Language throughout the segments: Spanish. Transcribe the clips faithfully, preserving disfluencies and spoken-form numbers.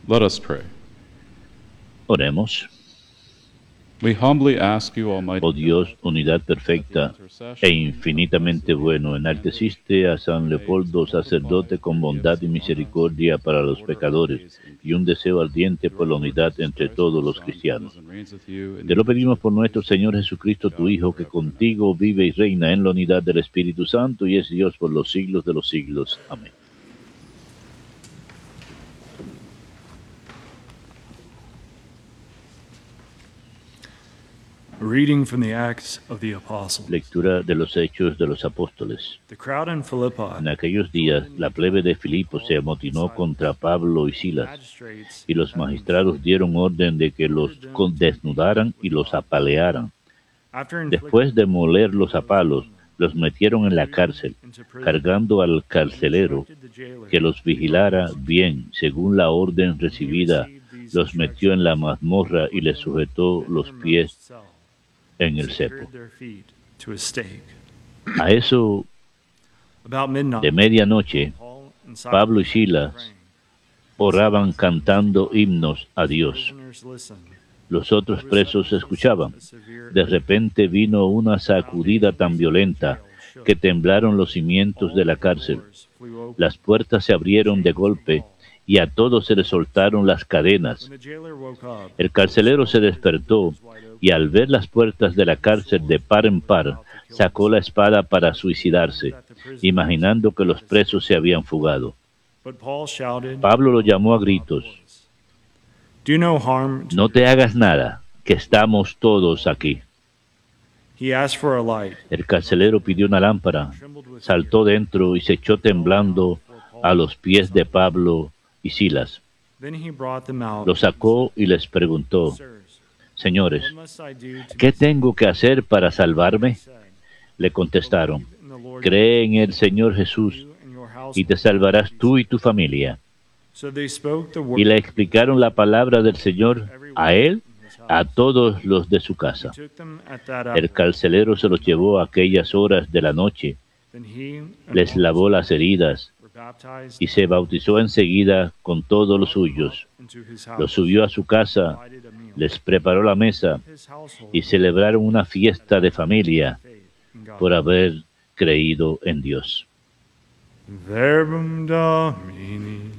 Let us pray. Oremos. We humbly ask you, Almighty Oh Dios, God, unidad perfecta e infinitamente bueno, enalteciste a San Leopoldo, sacerdote, con bondad y misericordia para los pecadores y un deseo ardiente por la unidad entre todos los cristianos. Te lo pedimos por nuestro Señor Jesucristo, tu Hijo, que contigo vive y reina en la unidad del Espíritu Santo y es Dios por los siglos de los siglos. Amén. A reading from the Acts of the Apostles. Lectura de los Hechos de los Apóstoles. The crowd in Philippi, En aquellos días, la plebe de Filipo se amotinó contra Pablo y Silas, y los magistrados dieron orden de que los con- desnudaran y los apalearan. Después de molerlos a palos, los metieron en la cárcel, cargando al carcelero, que los vigilara bien, según la orden recibida, los metió en la mazmorra y les sujetó los pies en el cepo. A eso de medianoche, Pablo y Silas oraban cantando himnos a Dios. Los otros presos escuchaban. De repente vino una sacudida tan violenta que temblaron los cimientos de la cárcel. Las puertas se abrieron de golpe y a todos se les soltaron las cadenas. El carcelero se despertó y al ver las puertas de la cárcel de par en par, sacó la espada para suicidarse, imaginando que los presos se habían fugado. Pablo lo llamó a gritos: no te hagas nada, que estamos todos aquí. El carcelero pidió una lámpara, saltó dentro y se echó temblando a los pies de Pablo y Silas. Lo sacó y les preguntó: Señores, ¿qué tengo que hacer para salvarme? Le contestaron: cree en el Señor Jesús y te salvarás tú y tu familia. Y le explicaron la palabra del Señor a él, a todos los de su casa. El carcelero se los llevó a aquellas horas de la noche, les lavó las heridas y se bautizó enseguida con todos los suyos. Los subió a su casa, les preparó la mesa y celebraron una fiesta de familia por haber creído en Dios. Verbum Domini.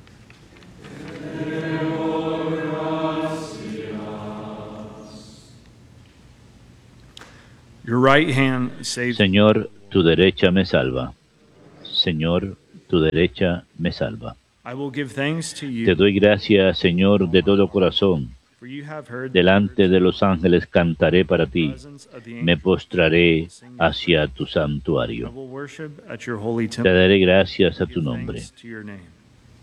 Your right hand saves me. Señor, tu derecha me salva. Señor, tu derecha me salva. I will give thanks to you, Te doy gracias, Señor, de todo corazón. for you have heard Delante de los ángeles cantaré para the ti. presence of the Me angels. postraré hacia tu I santuario. will worship at your holy Te temple. daré gracias a tu Give nombre. thanks to your name.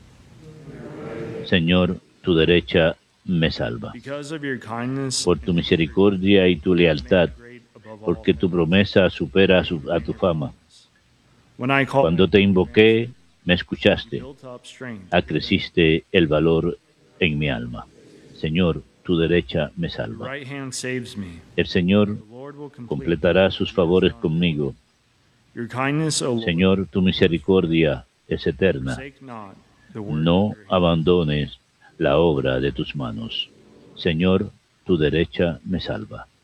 Señor, tu derecha me salva. Because of your kindness, Por tu misericordia y tu lealtad, great above all porque tu things. promesa supera a, su- a tu fama. When I called, Cuando te invoqué, me escuchaste. built up strength. Acreciste el valor en mi alma. Señor, tu derecha me Your salva. right hand saves me. El Señor The Lord will complete completará sus favores conmigo. your kindness, O Lord. Señor, tu misericordia es eterna. Forsake not the work No of your hand. abandones la obra de tus manos. Señor, tu derecha me salva.